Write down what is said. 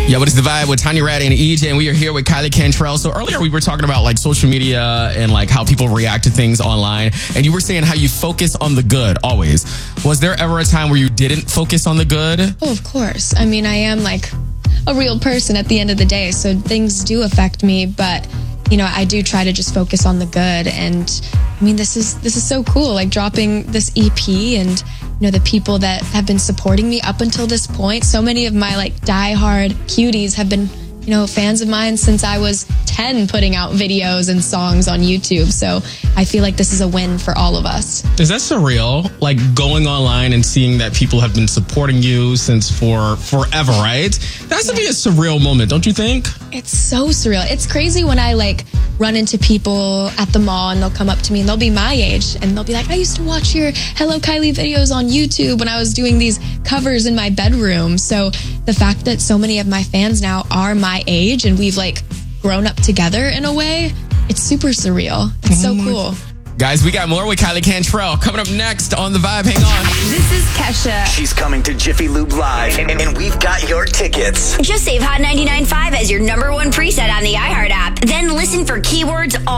Yeah, what is the vibe with Tanya Rad and EJ? And we are here with Kylie Cantrell. So earlier we were talking about like social media and like how people react to things online. And you were saying how you focus on the good always. Was there ever a time where you didn't focus on the good? Oh, of course. I mean, I am like a real person at the end of the day. So things do affect me. But, you know, I do try to just focus on the good. And I mean, this is so cool. Like dropping this EP and, you know, the people that have been supporting me up until this point. So many of my like diehard cuties have been, you know, fans of mine since I was 10, putting out videos and songs on YouTube. So I feel like this is a win for all of us. Is that surreal? Like going online and seeing that people have been supporting you since for forever, right? That has to be a surreal moment, don't you think? It's so surreal. It's crazy when I like run into people at the mall and they'll come up to me and they'll be my age and they'll be like, I used to watch your Hello Kylie videos on YouTube when I was doing these covers in my bedroom. So the fact that so many of my fans now are my age and we've like grown up together in a way, it's super surreal. It's so cool. Guys, we got more with Kylie Cantrell coming up next on The Vibe. Hang on. This is Kesha. She's coming to Jiffy Lube Live, and we've got your tickets. Just save Hot 99.5 as your #1 preset on the iHeart app. Then listen for keywords